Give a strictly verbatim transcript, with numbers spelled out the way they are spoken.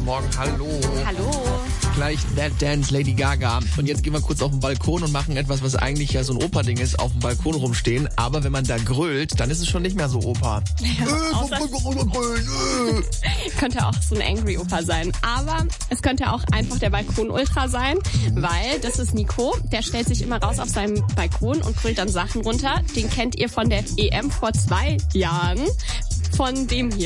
guten Morgen, hallo. Hallo. Gleich That Dance, Lady Gaga. Und jetzt gehen wir kurz auf den Balkon und machen etwas, was eigentlich ja so ein Opa-Ding ist, auf dem Balkon rumstehen. Aber wenn man da grölt, dann ist es schon nicht mehr so Opa. Ja, äh, außer äh. könnte auch so ein Angry Opa sein. Aber es könnte auch einfach der Balkon-Ultra sein, weil das ist Nico. Der stellt sich immer raus auf seinem Balkon und grölt dann Sachen runter. Den kennt ihr von der E M vor zwei Jahren. Von dem hier.